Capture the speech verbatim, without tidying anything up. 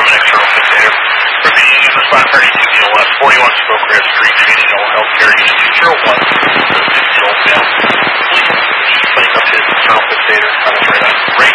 an external container. Remaining in the spot thirty-two, Neil West, forty-one Spokane Street, Trading Healthcare Unit two zero one, the Digital